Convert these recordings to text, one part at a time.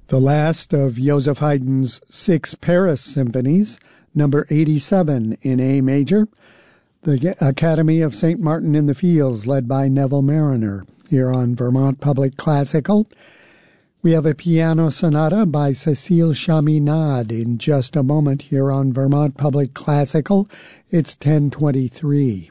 The last of Joseph Haydn's 6 Paris symphonies, number 87 in A major, the Academy of St. Martin in the Fields, led by Neville Marriner, here on Vermont Public Classical. We have a piano sonata by Cécile Chaminade in just a moment here on Vermont Public Classical. It's 10:23.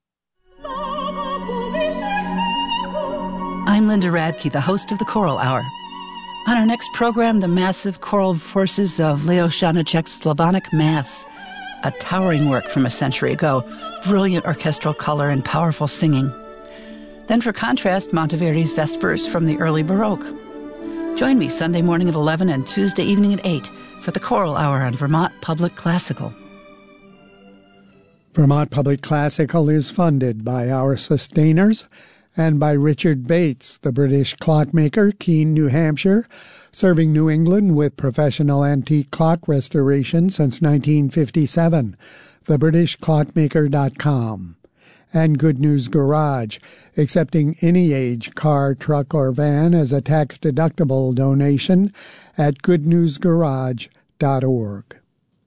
I'm Linda Radke, the host of the Choral Hour. On our next program, the massive choral forces of Leo Janáček's Slavonic Mass, a towering work from a century ago, brilliant orchestral color and powerful singing. Then for contrast, Monteverdi's Vespers from the early Baroque. Join me Sunday morning at 11 and Tuesday evening at 8 for the Choral Hour on Vermont Public Classical. Vermont Public Classical is funded by our sustainers and by Richard Bates, the British clockmaker, Keene, New Hampshire, serving New England with professional antique clock restoration since 1957, thebritishclockmaker.com. And Good News Garage, accepting any age car, truck, or van as a tax-deductible donation at goodnewsgarage.org.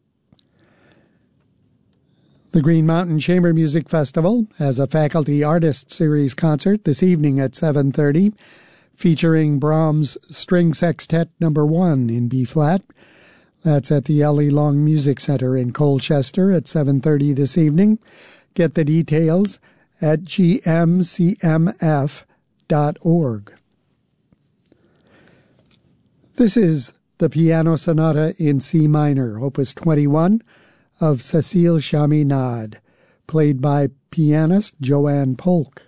The Green Mountain Chamber Music Festival has a Faculty Artist Series concert this evening at 7:30, featuring Brahms' String Sextet No. 1 in B-flat. That's at the L.E. Long Music Center in Colchester at 7:30 this evening. Get the details at gmcmf.org. This is the Piano Sonata in C minor, Opus 21, of Cécile Chaminade, played by pianist Joanne Polk.